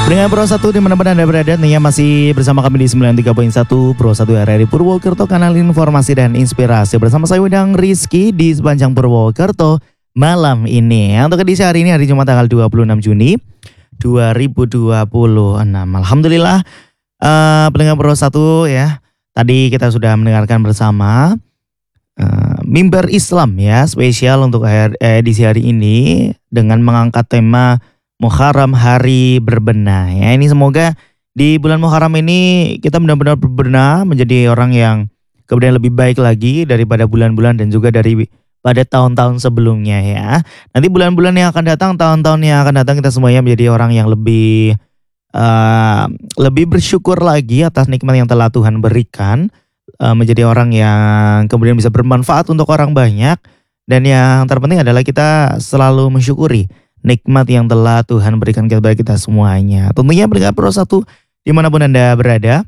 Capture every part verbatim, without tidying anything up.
Dengan Pro satu dimanapun Anda berada, tentunya masih bersama kami di sembilan puluh tiga koma satu Pro satu R R I Purwokerto, kanal informasi dan inspirasi. Bersama saya Wedang Rizky di sepanjang Purwokerto malam ini. Untuk edisi hari ini, hari Jumat tanggal dua puluh enam Juni dua ribu dua puluh enam. Alhamdulillah, uh, pendengar Pro satu ya. Tadi kita sudah mendengarkan bersama uh, Mimbar Islam ya, spesial untuk edisi hari ini dengan mengangkat tema Muharram Hari Berbenah ya. Ini semoga di bulan Muharram ini kita benar-benar berbenah menjadi orang yang kemudian lebih baik lagi daripada bulan-bulan dan juga dari pada tahun-tahun sebelumnya ya. Nanti bulan-bulan yang akan datang, tahun-tahun yang akan datang, kita semuanya menjadi orang yang lebih uh, lebih bersyukur lagi atas nikmat yang telah Tuhan berikan, uh, menjadi orang yang kemudian bisa bermanfaat untuk orang banyak, dan yang terpenting adalah kita selalu mensyukuri nikmat yang telah Tuhan berikan kepada kita semuanya. Tentunya pendengar Pro satu dimanapun Anda berada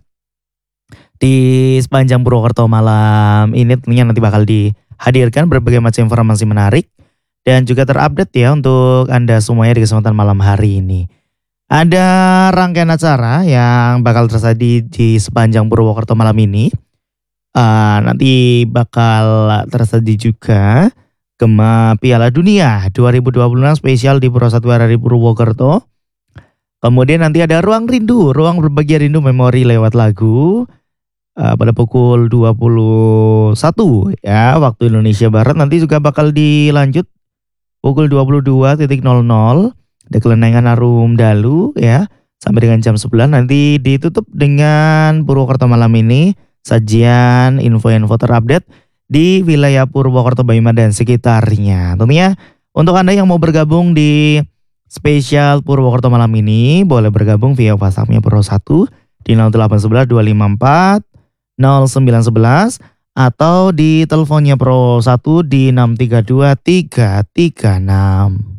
di sepanjang Purwokerto malam ini, tentunya nanti bakal dihadirkan berbagai macam informasi menarik dan juga terupdate ya untuk Anda semuanya di kesempatan malam hari ini. Ada rangkaian acara yang bakal terjadi di sepanjang Purwokerto malam ini. Uh, nanti bakal terjadi juga Gema Piala Dunia dua ribu dua puluh enam spesial di Pro satu R R I Purwokerto. Kemudian nanti ada Ruang Rindu, Ruang Berbagi Rindu Memori lewat lagu uh, pada pukul dua puluh satu ya waktu Indonesia Barat. Nanti juga bakal dilanjut pukul dua puluh dua nol nol ada Kelenengan Arum Dalu ya sampai dengan jam sebelas. Nanti ditutup dengan Purwokerto malam ini, sajian info-info terupdate di wilayah Purwokerto, Banyumas dan sekitarnya. Tentunya untuk Anda yang mau bergabung di spesial Purwokerto malam ini, boleh bergabung via WhatsApp-nya Pro satu di nol delapan satu satu dua lima empat nol sembilan satu satu atau di teleponnya Pro satu di enam tiga dua tiga tiga enam.